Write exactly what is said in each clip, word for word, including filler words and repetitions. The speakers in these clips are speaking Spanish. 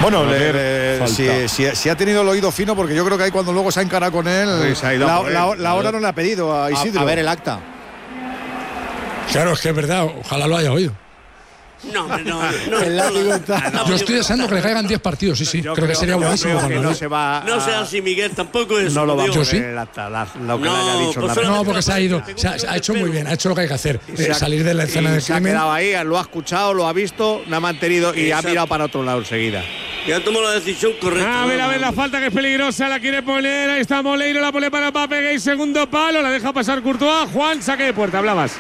Bueno, le, le, si, si, si ha tenido el oído fino, porque yo creo que ahí cuando luego se ha encarado con él, sí, la, la, la, la hora no le ha pedido a Isidro. A, a ver el acta. Claro, es que es verdad, ojalá lo haya oído. No, no, no. no yo estoy deseando que le caigan diez partidos, sí, sí. Creo, creo que sería buenísimo. Que no, se va a, no sea así, Miguel, tampoco es. No lo va a yo sí. La, la, la, lo que no, le haya dicho pues no, porque se ha ido. Se ha, se ha hecho muy bien, ha hecho lo que hay que hacer. Eh, salir de la escena del crimen. Se ha quedado ahí, lo ha escuchado, lo ha visto, lo ha mantenido y Exacto. ha mirado para otro lado enseguida. Ya tomó la decisión correcta. A ver, a ver, la falta que es peligrosa, la quiere poner. Ahí está Moleiro, la pone para Mbappé, Gay, segundo palo, la deja pasar Courtois. Juan, saque de puerta, hablabas.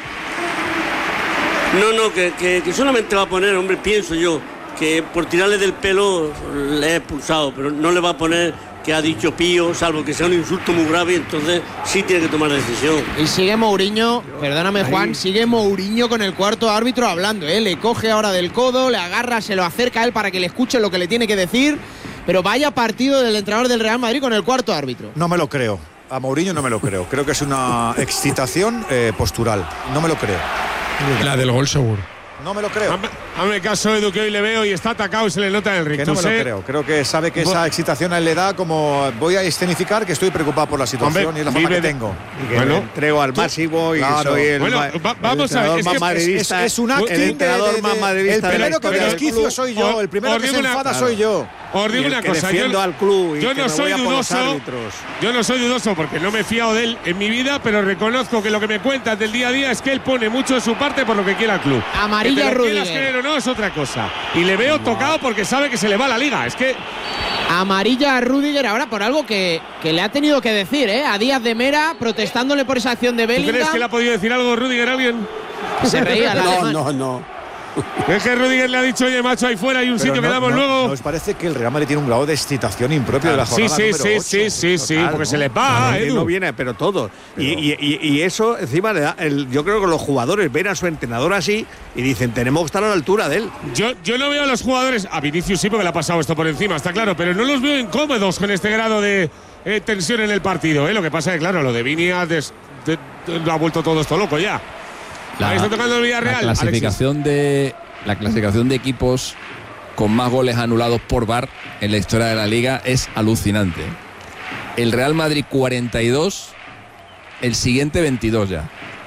No, no, que, que, que solamente va a poner, hombre, pienso yo, que por tirarle del pelo le he expulsado, pero no le va a poner que ha dicho Pío, salvo que sea un insulto muy grave, entonces sí tiene que tomar decisión. Y sigue Mourinho, perdóname Juan, sigue Mourinho con el cuarto árbitro hablando, ¿eh? Le coge ahora del codo, le agarra, se lo acerca a él para que le escuche lo que le tiene que decir, pero vaya partido del entrenador del Real Madrid con el cuarto árbitro. No me lo creo, a Mourinho no me lo creo, creo que es una excitación eh, postural, no me lo creo. La del gol seguro. No me lo creo. Hazme caso, Edu, que hoy le veo y está atacado y se le nota el rictus. Que no me lo creo. Creo que sabe que esa excitación a él le da como voy a escenificar que estoy preocupado por la situación. Hombre, y es la forma que tengo. Y que bueno, me entrego al máximo y claro. soy el, bueno, va, vamos el a ver, es más que madridista. Es, es un acting el entrenador de, de, más madridista. El primero que me desquicio soy yo. El primero que se enfada claro. soy yo. Os digo una cosa, yo, al club y yo no soy dudoso, yo no soy dudoso porque no me he fiado de él en mi vida, pero reconozco que lo que me cuentas del día a día es que él pone mucho de su parte por lo que quiera el club. Amarilla que Rudiger. Creer o no es otra cosa. Y le veo no. tocado porque sabe que se le va la liga. Es que amarilla a Rudiger ahora por algo que, que le ha tenido que decir, ¿eh? A Díaz de Mera protestándole por esa acción de Bellingham. ¿Tú crees que le ha podido decir algo Rudiger a alguien? Se reía la No, no, no. Es que Rudiger le ha dicho, oye, macho, ahí fuera hay un Pero sitio no, que damos no, luego. ¿Nos parece que el Real Madrid tiene un grado de excitación impropio de la jornada sí, sí, número sí, ocho? sí, sí, sí, Total, porque ¿no? se les va, no, Edu. No viene, pero todo. Pero y, y, y eso, encima, le da el, yo creo que los jugadores ven a su entrenador así y dicen, tenemos que estar a la altura de él. Yo, yo no veo a los jugadores, a Vinicius sí, porque le ha pasado esto por encima, está claro, pero no los veo incómodos con este grado de eh, tensión en el partido. ¿eh? Lo que pasa es que, claro, lo de Vini ha, des, de, de, lo ha vuelto todo esto loco ya. La, Ahí está tocando el Villarreal. La clasificación de. La clasificación de equipos con más goles anulados por V A R en la historia de la Liga es alucinante. El Real Madrid cuarenta y dos, el siguiente veintidós ya.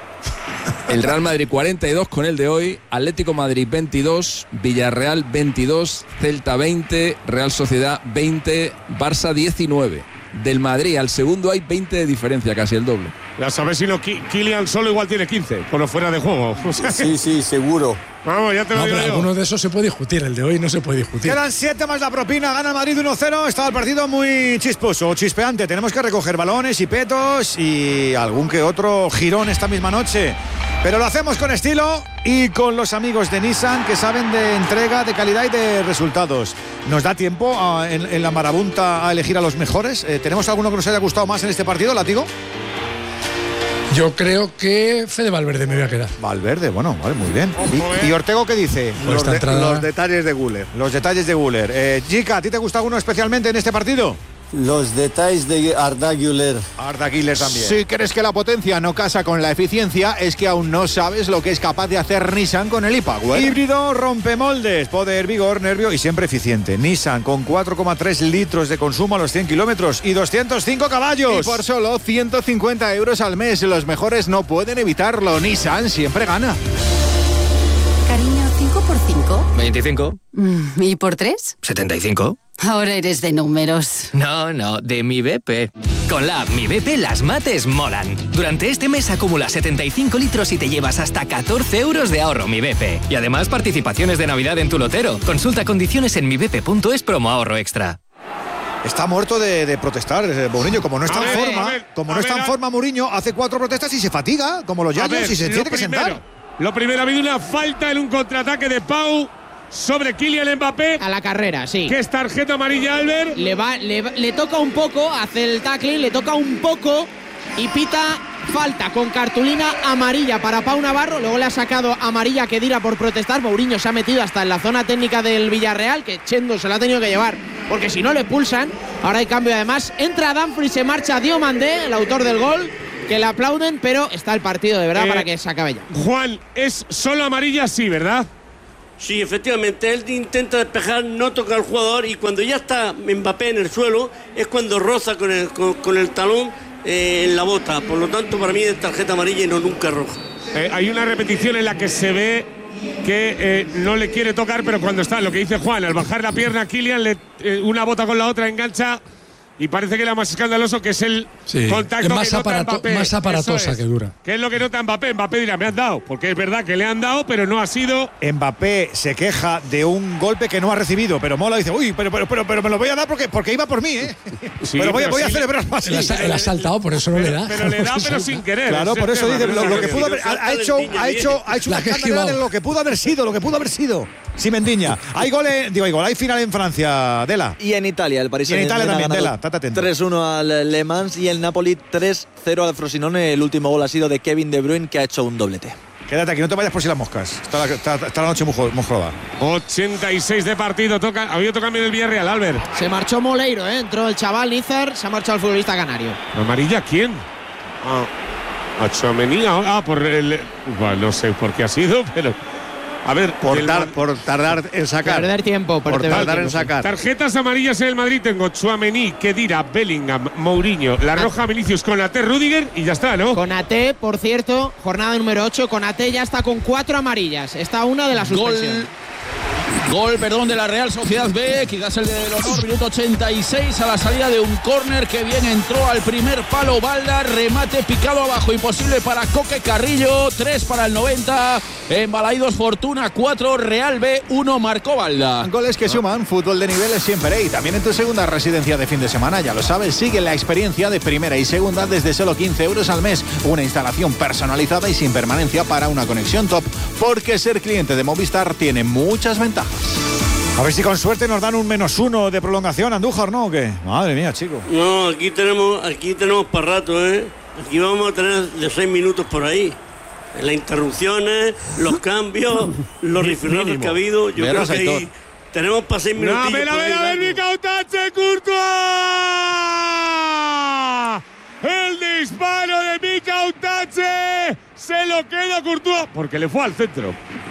El Real Madrid cuarenta y dos con el de hoy, Atlético Madrid veintidós, Villarreal veintidós, Celta veinte, Real Sociedad veinte, Barça diecinueve. Del Madrid al segundo hay veinte de diferencia, casi el doble. Ya sabes si no, Kylian solo igual tiene quince, por lo fuera de juego. O sea, sí, sí, seguro. Vamos, ya te lo no, digo pero yo. Alguno de esos se puede discutir, el de hoy no se puede discutir. Quedan siete más la propina, gana el Madrid uno cero. Estaba el partido muy chisposo, chispeante. Tenemos que recoger balones y petos y algún que otro girón esta misma noche. Pero lo hacemos con estilo y con los amigos de Nissan que saben de entrega, de calidad y de resultados. ¿Nos da tiempo a, en, en la marabunta a elegir a los mejores? Eh, ¿Tenemos alguno que nos haya gustado más en este partido, Látigo? Yo creo que Fede Valverde me voy a quedar. Valverde, bueno, vale, muy bien. ¿Y, y Ortego qué dice? Los, de, los detalles de Güler. Los detalles de Güler. Eh, Chica, ¿a ti te gusta alguno especialmente en este partido? Los detalles de Arda Güler. Arda Güler también. Si crees que la potencia no casa con la eficiencia, es que aún no sabes lo que es capaz de hacer Nissan con el e-Power. Híbrido, rompemoldes, poder, vigor, nervio y siempre eficiente. Nissan con cuatro coma tres litros de consumo a los cien kilómetros y doscientos cinco caballos. Y por solo ciento cincuenta euros al mes, los mejores no pueden evitarlo. Nissan siempre gana. Cariño, ¿cinco por cinco? veinticinco. ¿Y por tres? setenta y cinco. Ahora eres de números. No, no, de mi B P. Con la app Mi B P las mates molan. Durante este mes acumula setenta y cinco litros y te llevas hasta catorce euros de ahorro Mi B P. Y además participaciones de Navidad en tu lotero. Consulta condiciones en mi b p punto es promo ahorro extra. Está muerto de, de protestar, Mourinho. Como no está en forma, como no está en forma Mourinho, hace cuatro protestas y se fatiga, como los yayos, y se tiene que sentar. Lo primero, ha habido una falta en un contraataque de Pau sobre Kylian Mbappé. A la carrera, sí. Que es tarjeta amarilla, Albert. Le, va, le, le toca un poco, hace el tackling, le toca un poco y pita falta con cartulina amarilla para Pau Navarro. Luego le ha sacado amarilla a Khedira por protestar. Mourinho se ha metido hasta en la zona técnica del Villarreal, que Chendo se la ha tenido que llevar, porque si no le pulsan. Ahora hay cambio además. Entra Dumfries, se marcha Diomandé, el autor del gol, que le aplauden, pero está el partido de verdad eh, para que se acabe ya. Juan, es solo amarilla, sí, ¿verdad? Sí, efectivamente, él intenta despejar, no toca al jugador y cuando ya está Mbappé en el suelo es cuando roza con el, con, con el talón eh, en la bota. Por lo tanto, para mí es tarjeta amarilla y no nunca roja. Eh, hay una repetición en la que se ve que eh, no le quiere tocar, pero cuando está, lo que dice Juan, al bajar la pierna a Kylian, le, eh, una bota con la otra engancha. Y parece que era más escandaloso que es el sí, contacto es más, que nota aparato, Mbappé. más aparatosa es. que dura. ¿Qué es lo que nota Mbappé? Mbappé dirá, me han dado. Porque es verdad que le han dado, pero no ha sido. Mbappé se queja de un golpe que no ha recibido, pero Mola dice, uy, pero, pero, pero, pero me lo voy a dar porque, porque iba por mí, ¿eh? Sí, pero voy, pero voy sí, a celebrarlo así. Él ha, él ha saltado, por eso no pero, le da. Pero le da, pero sin querer. Claro, por eso dice, lo, lo que pudo haber, ha, ha hecho, ha hecho, ha hecho un escándalo de lo que pudo haber sido, lo que pudo haber sido. Sí, Mendiña. Hay goles, digo, hay gol, hay final en Francia, Dela. Y en Italia, el Paris Y en Italia Saint-Germain también, ha ganado Dela, estate atento. tres uno al Le Mans y el Napoli tres cero al Frosinone. El último gol ha sido de Kevin De Bruyne, que ha hecho un doblete. Quédate aquí, no te vayas por si las moscas. Está la, está, está la noche muy, muy jodida. ochenta y seis de partido. Toca, había tocado también el Villarreal, Albert. Se marchó Moleiro, ¿eh? Entró el chaval Nízar, se ha marchado el futbolista canario. ¿Amarilla quién? Ah, a Tchouaméni. Ah, por el. Bueno, no sé por qué ha sido, pero. A ver, por, tar, por tardar en sacar. Perder tiempo, por perder tardar tiempo, en sacar. Tarjetas amarillas en el Madrid. Tengo Tchouaméni, Khedira, Bellingham, Mourinho, la roja Vinicius, Konaté, Rüdiger y ya está, ¿no? Konaté, por cierto, jornada número ocho. Konaté ya está con cuatro amarillas. Está una de la suspensión. Gol. Gol, perdón, de la Real Sociedad B, quizás el del honor, minuto ochenta y seis a la salida de un córner que bien entró al primer palo Balda, remate picado abajo, imposible para Coque Carrillo, tres para el noventa, en Balaidos Fortuna cuatro, Real B uno, marcó Balda. Goles que suman, fútbol de nivel es siempre y también en tu segunda residencia de fin de semana, ya lo sabes, sigue la experiencia de primera y segunda desde solo quince euros al mes, una instalación personalizada y sin permanencia para una conexión top, porque ser cliente de Movistar tiene muchas ventajas. A ver si con suerte nos dan un menos uno de prolongación, Andújar, ¿no? ¿O qué? Madre mía, chico. No, aquí tenemos, aquí tenemos para rato, ¿eh? Aquí vamos a tener de seis minutos por ahí. Las interrupciones, los cambios, los rifirrafes que ha habido. Yo creo que ahí tenemos para seis minutos. ¡No, vela, vela, vela, Mika Utache, Courtois! El disparo de Mika Utache se lo queda Courtois porque le fue al centro.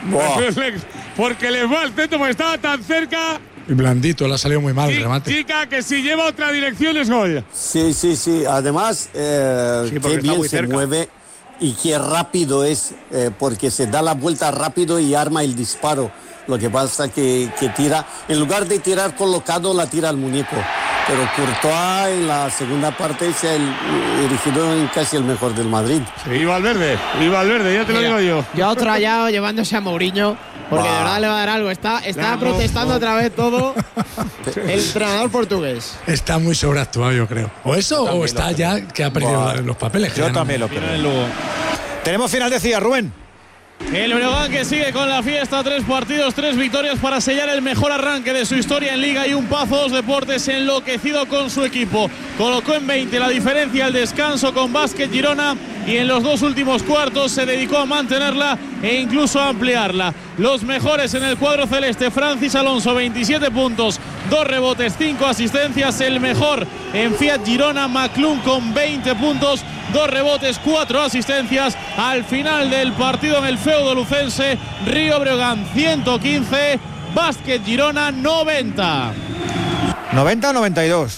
Porque le fue al centro porque estaba tan cerca. Y blandito, le ha salido muy mal el remate. Chica, que si lleva otra dirección es gol. Sí, sí, sí. Además, eh, sí, qué bien se cerca. mueve y qué rápido es, eh, porque se da la vuelta rápido y arma el disparo. Lo que pasa que, que tira, en lugar de tirar colocado, la tira al muñeco. Pero Courtois en la segunda parte se ha dirigido en casi el mejor del Madrid. Sí, y Valverde, y Valverde, ya te Mira, lo digo yo. Ya otro rayado llevándose a Mourinho, porque Bah. de verdad le va a dar algo. Está, está No, protestando no. otra vez todo el entrenador portugués. Está muy sobreactuado, yo creo. O eso, o está ya que ha perdido Bah. los papeles. que Yo ya no- también lo creo. Tenemos final, decía Rubén. El Breogán que sigue con la fiesta, tres partidos, tres victorias para sellar el mejor arranque de su historia en Liga y un Pazos Deportes enloquecido con su equipo. Colocó en veinte la diferencia al descanso con Básquet Girona y en los dos últimos cuartos se dedicó a mantenerla e incluso a ampliarla. Los mejores en el cuadro celeste, Francis Alonso, veintisiete puntos, dos rebotes, cinco asistencias. El mejor en Fiat Girona, Maclún con veinte puntos, dos rebotes, cuatro asistencias. Al final del partido en el feudo lucense, Río Breogán ciento quince, Básquet Girona noventa. ¿noventa o noventa y dos?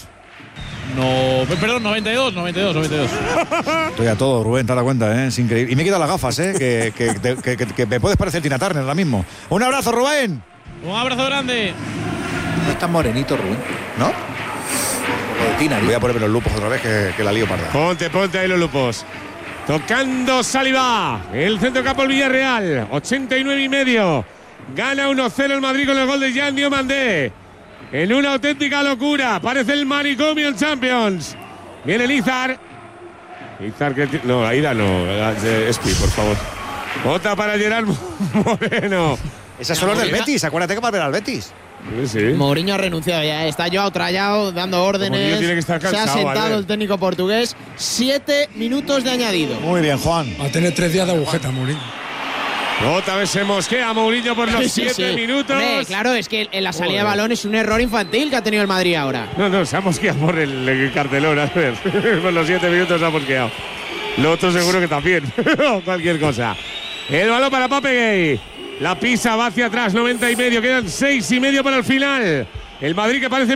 No, perdón, noventa y dos, noventa y dos, noventa y dos. Estoy a todo, Rubén, te das cuenta, ¿eh? Es increíble. Y me he quitado las gafas, ¿eh? que, que, que, que, que- que me puedes parecer Tina Turner ahora mismo. Un abrazo, Rubén. Un abrazo grande. No es tan morenito, Rubén. ¿No? Tina, Voy a ponerme los lupos otra vez, que, que la lío parda. Ponte, ponte ahí los lupos. Tocando Saliba. El centro campo el Villarreal. ochenta y nueve y medio. Gana uno cero el Madrid con el gol de Jean Diomandé. En una auténtica locura. Parece el manicomio el Champions. Viene Lizar. Lizar que. No, Aida no. Espi, por favor. Bota para Gerard Moreno. Esas son los del Betis. Acuérdate que va a ver al Betis. Sí. Mourinho ha renunciado ya, está Joao Trallao dando órdenes. Mourinho tiene que estar Se ha cansado, sentado Albert. el técnico portugués. Siete minutos de añadido. Muy bien, Juan. Va a tener tres días de agujeta, Mourinho. Otra vez se mosquea Mourinho por los Sí, sí, siete sí. minutos. Hombre, claro, es que en la salida Joder. de balón es un error infantil que ha tenido el Madrid ahora. No, no, se ha mosqueado por el, el cartelón, a ver. Por los siete minutos se ha mosqueado. Lo otro seguro que también. Cualquier cosa. El balón para Pape Gay. La pisa, va hacia atrás, noventa y medio. Quedan seis y medio para el final. El Madrid que parece